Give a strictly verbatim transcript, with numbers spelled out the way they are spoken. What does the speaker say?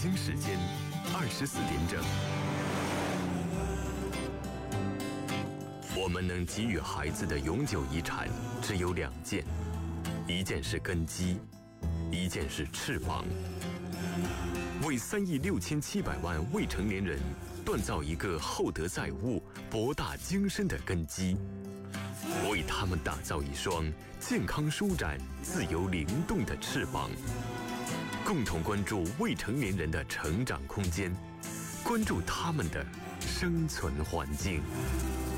京时间二十四点整。我们能给予孩子的永久遗产只有两件，一件是根基，一件是翅膀。为三亿六千七百万未成年人锻造一个厚德载物、博大精深的根基，为他们打造一双健康舒展、自由灵动的翅膀。共同关注未成年人的成长空间，关注他们的生存环境。